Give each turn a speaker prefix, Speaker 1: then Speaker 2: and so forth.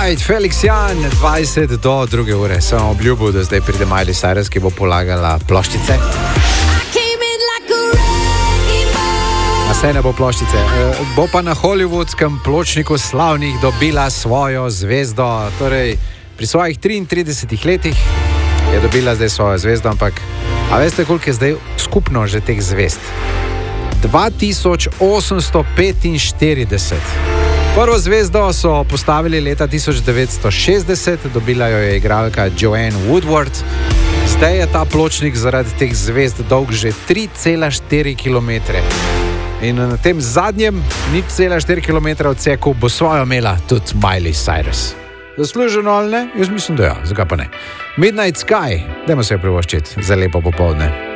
Speaker 1: Alright, Felix Jan, 20 do 2 ure. Sem obljubil, da zdaj pride Miley Cyrus, ki bo polagala ploščice. A se ne bo ploščice. Bo pa na hollywoodskem pločniku slavnih dobila svojo zvezdo. Torej, pri svojih 33 letih je dobila zdaj svojo zvezdo, ampak a veste, koliko je zdaj skupno že teh zvezd? 2845. Prvo zvezdo so postavili leta 1960, dobila jo je igralka Joanne Woodward. Zdaj je ta pločnik zaradi teh zvezd dolg že 3,4 km. In na tem zadnjem 0,4 km odseku bo svojo imela tudi Miley Cyrus. Zasluženo ali ne? Jaz mislim, da ja, zakaj pa ne. Midnight Sky, dajmo se jo privoščiti za lepo popoldne.